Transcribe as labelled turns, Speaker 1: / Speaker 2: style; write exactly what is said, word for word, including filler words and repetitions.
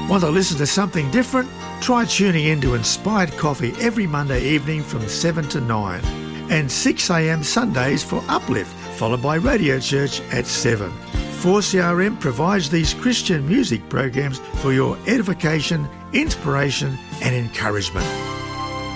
Speaker 1: Want to listen to something different? Try tuning in to Inspired Coffee every Monday evening from seven to nine and six a.m. Sundays for Uplift, followed by Radio Church at seven. four C R M provides these Christian music programs for your edification, inspiration and encouragement.